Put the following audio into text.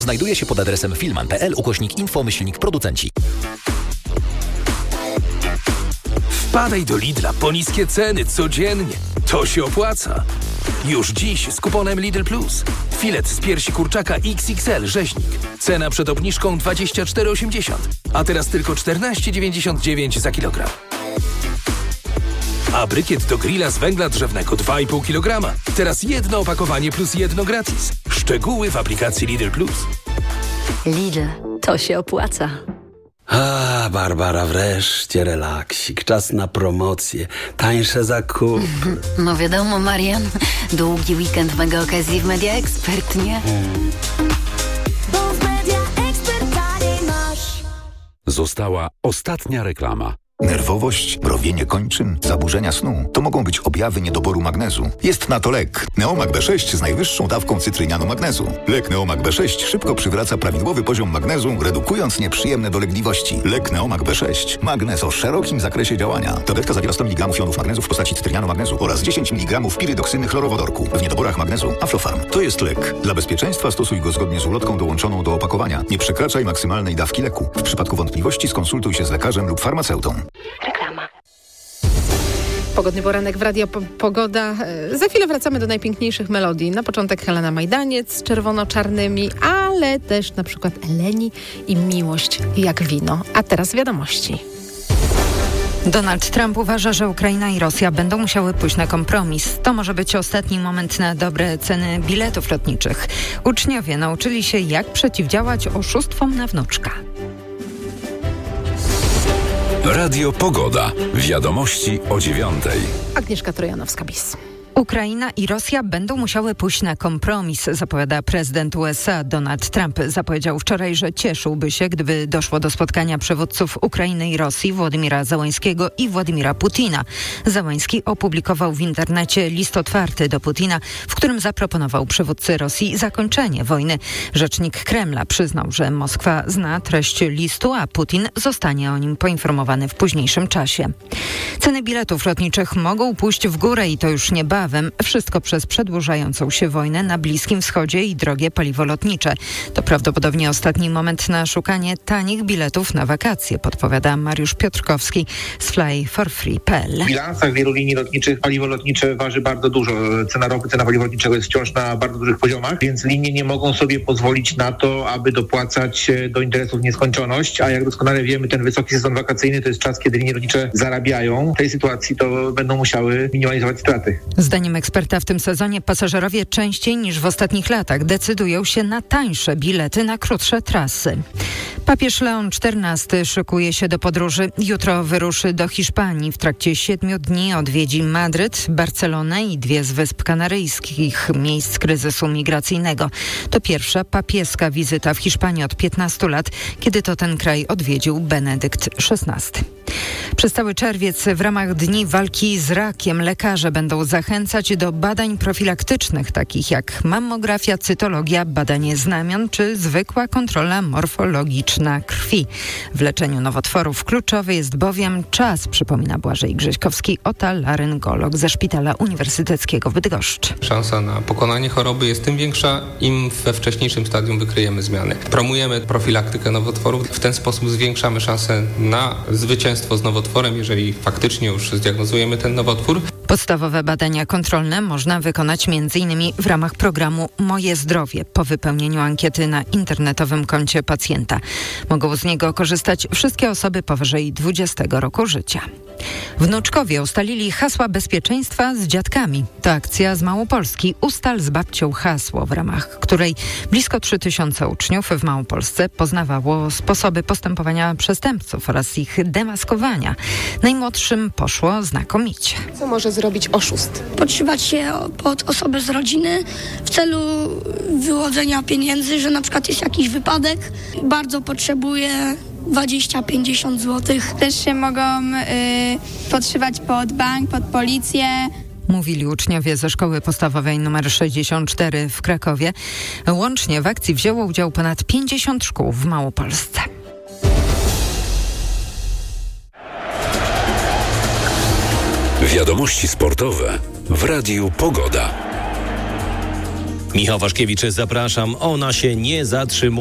Znajduje się pod adresem filman.pl/info-producenci. Wpadaj do Lidla po niskie ceny codziennie. To się opłaca. Już dziś z kuponem Lidl Plus. Filet z piersi kurczaka XXL rzeźnik. Cena przed obniżką 24,80, a teraz tylko 14,99 za kilogram. A brykiet do grilla z węgla drzewnego 2,5 kg. Teraz jedno opakowanie plus jedno gratis. Szczegóły w aplikacji Lidl Plus. Lidl, to się opłaca. A, Barbara, wreszcie relaksik. Czas na promocje, tańsze zakupy. No wiadomo, Marian. Długi weekend mega okazji w Media Expert, nie? Bo w Media Expert taniej masz. Została ostatnia reklama. Nerwowość, mrowienie kończyn, zaburzenia snu to mogą być objawy niedoboru magnezu. Jest na to lek. Neomag B6 z najwyższą dawką cytrynianu magnezu. Lek Neomag B6 szybko przywraca prawidłowy poziom magnezu, redukując nieprzyjemne dolegliwości. Lek Neomag B6. Magnez o szerokim zakresie działania. Tabletka zawiera 100 mg jonów magnezu w postaci cytrynianu magnezu oraz 10 mg pirydoksyny chlorowodorku. W niedoborach magnezu Aflofarm. To jest lek. Dla bezpieczeństwa stosuj go zgodnie z ulotką dołączoną do opakowania. Nie przekraczaj maksymalnej dawki leku. W przypadku wątpliwości skonsultuj się z lekarzem lub farmaceutą. Reklama. Pogodny poranek w Radio Pogoda. Za chwilę wracamy do najpiękniejszych melodii. Na początek Helena Majdaniec z czerwono-czarnymi, ale też na przykład Eleni i Miłość jak wino. A teraz wiadomości. Donald Trump uważa, że Ukraina i Rosja będą musiały pójść na kompromis. To może być ostatni moment na dobre ceny biletów lotniczych. Uczniowie nauczyli się, jak przeciwdziałać oszustwom na wnuczka. Radio Pogoda. Wiadomości o 9:00. Agnieszka Trojanowska-Bis. Ukraina i Rosja będą musiały pójść na kompromis, zapowiada prezydent USA. Donald Trump zapowiedział wczoraj, że cieszyłby się, gdyby doszło do spotkania przywódców Ukrainy i Rosji, Władimira Zełańskiego i Władimira Putina. Zełański opublikował w internecie list otwarty do Putina, w którym zaproponował przywódcy Rosji zakończenie wojny. Rzecznik Kremla przyznał, że Moskwa zna treść listu, a Putin zostanie o nim poinformowany w późniejszym czasie. Ceny biletów lotniczych mogą pójść w górę i to już niebawem. Wszystko przez przedłużającą się wojnę na Bliskim Wschodzie i drogie paliwo lotnicze. To prawdopodobnie ostatni moment na szukanie tanich biletów na wakacje, podpowiada Mariusz Piotrkowski z flyforfree.pl. W bilansach wielu linii lotniczych paliwo lotnicze waży bardzo dużo. Cena ropy, cena paliwa lotniczego jest wciąż na bardzo dużych poziomach, więc linie nie mogą sobie pozwolić na to, aby dopłacać do interesów w nieskończoność, a jak doskonale wiemy, ten wysoki sezon wakacyjny to jest czas, kiedy linie lotnicze zarabiają. W tej sytuacji to będą musiały minimalizować straty. Zdaniem eksperta w tym sezonie pasażerowie częściej niż w ostatnich latach decydują się na tańsze bilety na krótsze trasy. Papież Leon XIV szykuje się do podróży. Jutro wyruszy do Hiszpanii. W trakcie 7 dni odwiedzi Madryt, Barcelonę i 2 z Wysp Kanaryjskich, miejsc kryzysu migracyjnego. To pierwsza papieska wizyta w Hiszpanii od 15 lat, kiedy to ten kraj odwiedził Benedykt XVI. Przez cały czerwiec w ramach Dni Walki z Rakiem lekarze będą zachęcać do badań profilaktycznych, takich jak mammografia, cytologia, badanie znamion czy zwykła kontrola morfologiczna krwi. W leczeniu nowotworów kluczowy jest bowiem czas, przypomina Błażej Grześkowski, otolaryngolog ze Szpitala Uniwersyteckiego w Bydgoszczy. Szansa na pokonanie choroby jest tym większa, im we wcześniejszym stadium wykryjemy zmiany. Promujemy profilaktykę nowotworów, w ten sposób zwiększamy szansę na zwycięstwo z nowotworem, jeżeli faktycznie już zdiagnozujemy ten nowotwór. Podstawowe badania kontrolne można wykonać m.in. w ramach programu Moje Zdrowie po wypełnieniu ankiety na internetowym koncie pacjenta. Mogą z niego korzystać wszystkie osoby powyżej 20 roku życia. Wnuczkowie ustalili hasła bezpieczeństwa z dziadkami. To akcja z Małopolski Ustal z babcią hasło, w ramach której blisko 3000 uczniów w Małopolsce poznawało sposoby postępowania przestępców oraz ich demaskowania. Najmłodszym poszło znakomicie. Co może zrobić oszust? Podszywać się pod osobę z rodziny w celu wyłudzenia pieniędzy, że na przykład jest jakiś wypadek, bardzo potrzebuje 20-50 zł. Też się mogą podszywać pod bank, pod policję. Mówili uczniowie ze szkoły podstawowej nr 64 w Krakowie. Łącznie w akcji wzięło udział ponad 50 szkół w Małopolsce. Wiadomości sportowe w Radiu Pogoda. Michał Waszkiewicz, zapraszam. Ona się nie zatrzymuje.